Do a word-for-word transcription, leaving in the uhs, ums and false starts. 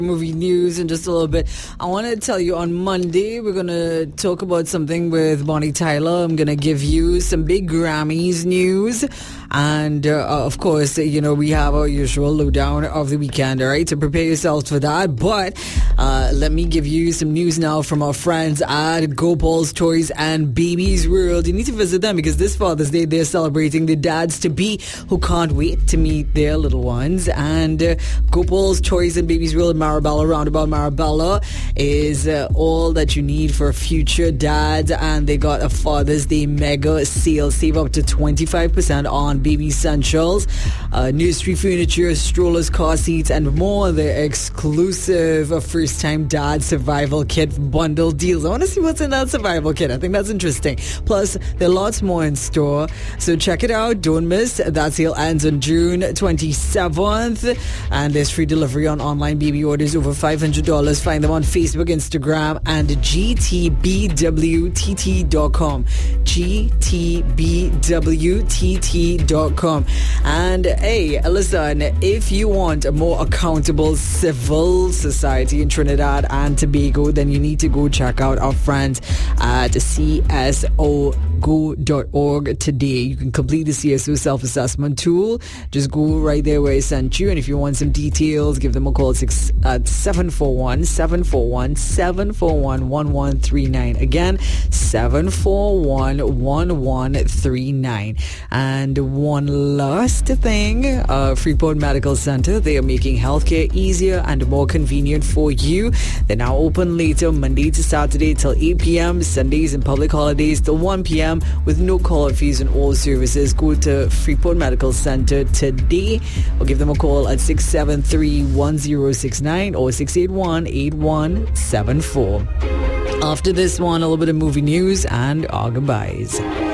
Movie news in just a little bit. I want to tell you on Monday we're going to talk about something with Bonnie Tyler. I'm going to give you some big Grammys news, and uh, of course, you know, we have our usual lowdown of the weekend, all right? So prepare yourselves for that. But uh, let me give you some news now from our friends at Gopal's Toys and Babies World. You need to visit them because this Father's Day they're celebrating the dads to be who can't wait to meet their little ones. And uh, Gopal's Toys and Babies World in Marabella, roundabout Marabella, is uh, all that you need for future dads. And they got a Father's Day mega sale. Save up to twenty-five percent on baby essentials, uh, nursery furniture, strollers, car seats, and more. The exclusive uh, first-time dad survival kit bundle deals. I want to see what's in that survival kit. I think that's interesting. Plus, there are lots more in store. So check it out. Don't miss. That sale ends on June twenty-seventh. And there's free delivery on online baby orders over five hundred dollars. Find them on Facebook, Instagram, and G T B W T T dot com. G T B W T T dot com. And hey, listen, if you want a more accountable civil society in Trinidad and Tobago, then you need to go check out our friends at C S O go dot org today. You can complete the C S O self-assessment tool. Just go right there where I sent you. And if you want some details, give them a call at six at seven four one, seven four one, seven four one, one one three nine. Again, seven four one, one one three nine. And one last thing, uh, Freeport Medical Center, they are making healthcare easier and more convenient for you. They're now open later, Monday to Saturday till eight p.m., Sundays and public holidays till one p.m. with no call-out fees on all services. Go to Freeport Medical Center today or give them a call at six seven three, one zero six nine or six eight one, eight one seven four. After this one, a little bit of movie news and our goodbyes.